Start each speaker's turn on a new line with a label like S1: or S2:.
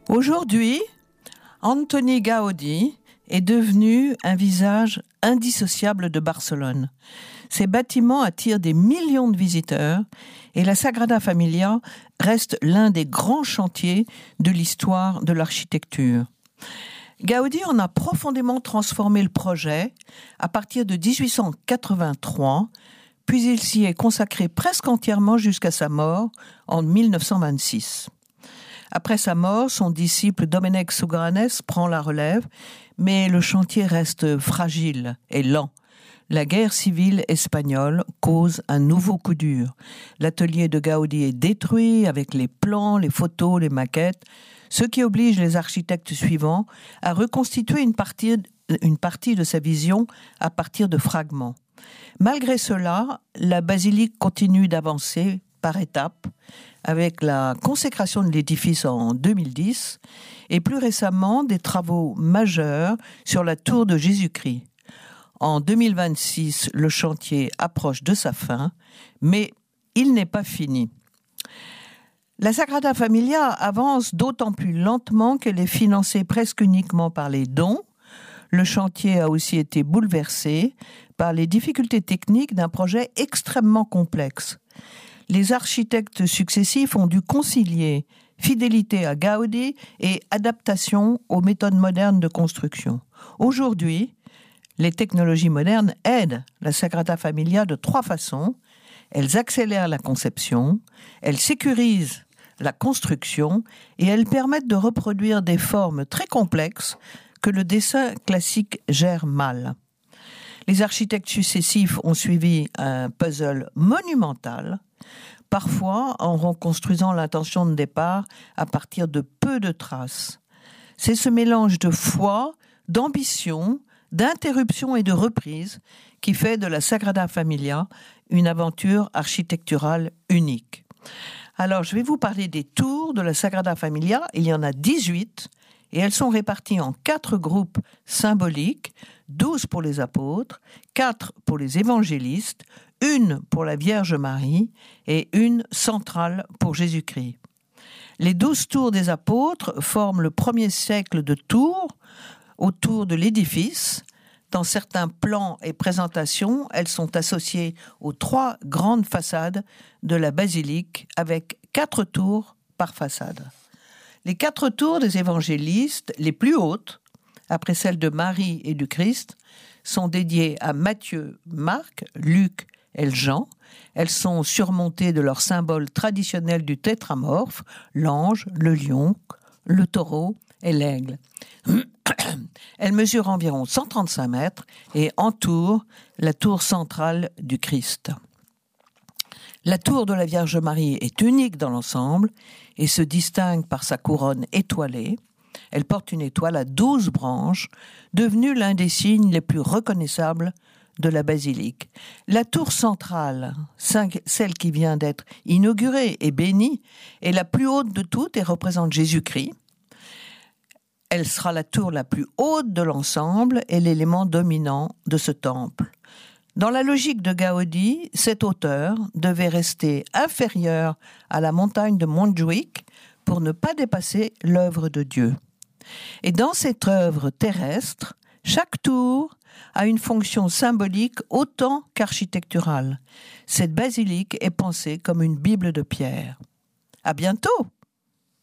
S1: Aujourd'hui, Antoni Gaudí est devenu un visage indissociable de Barcelone. Ses bâtiments attirent des millions de visiteurs et la Sagrada Familia reste l'un des grands chantiers de l'histoire de l'architecture. Gaudí en a profondément transformé le projet à partir de 1883, puis il s'y est consacré presque entièrement jusqu'à sa mort en 1926. Après sa mort, son disciple Domènec Sugranes prend la relève, mais le chantier reste fragile et lent. La guerre civile espagnole cause un nouveau coup dur. L'atelier de Gaudí est détruit avec les plans, les photos, les maquettes, ce qui oblige les architectes suivants à reconstituer une partie de sa vision à partir de fragments. Malgré cela, la basilique continue d'avancer par étapes, avec la consécration de l'édifice en 2010 et plus récemment des travaux majeurs sur la tour de Jésus-Christ. En 2026, le chantier approche de sa fin, mais il n'est pas fini. La Sagrada Familia avance d'autant plus lentement qu'elle est financée presque uniquement par les dons. Le chantier a aussi été bouleversé par les difficultés techniques d'un projet extrêmement complexe. Les architectes successifs ont dû concilier fidélité à Gaudí et adaptation aux méthodes modernes de construction. Aujourd'hui, les technologies modernes aident la Sagrada Familia de 3 façons. Elles accélèrent la conception, elles sécurisent la construction et elles permettent de reproduire des formes très complexes que le dessin classique gère mal. Les architectes successifs ont suivi un puzzle monumental, parfois en reconstruisant l'intention de départ à partir de peu de traces. C'est ce mélange de foi, d'ambition, d'interruption et de reprise qui fait de la Sagrada Familia une aventure architecturale unique. Alors, je vais vous parler des tours de la Sagrada Familia. Il y en a 18 et elles sont réparties en 4 groupes symboliques, 12 pour les apôtres, 4 pour les évangélistes, 1 pour la Vierge Marie et 1 centrale pour Jésus-Christ. Les 12 tours des apôtres forment le premier siècle de tours autour de l'édifice. Dans certains plans et présentations, elles sont associées aux 3 grandes façades de la basilique avec 4 tours par façade. Les 4 tours des évangélistes, les plus hautes, après celles de Marie et du Christ, sont dédiées à Matthieu, Marc, Luc et Jean. Elles sont surmontées de leurs symboles traditionnels du tétramorphe, l'ange, le lion, le taureau et l'aigle. Elles mesurent environ 135 mètres et entourent la tour centrale du Christ. La tour de la Vierge Marie est unique dans l'ensemble et se distingue par sa couronne étoilée. Elle porte une étoile à 12 branches, devenue l'un des signes les plus reconnaissables de la basilique. La tour centrale, celle qui vient d'être inaugurée et bénie, est la plus haute de toutes et représente Jésus-Christ. Elle sera la tour la plus haute de l'ensemble et l'élément dominant de ce temple. Dans la logique de Gaudí, cette hauteur devait rester inférieure à la montagne de Montjuïc pour ne pas dépasser l'œuvre de Dieu. Et dans cette œuvre terrestre, chaque tour a une fonction symbolique autant qu'architecturale. Cette basilique est pensée comme une Bible de pierre. À bientôt!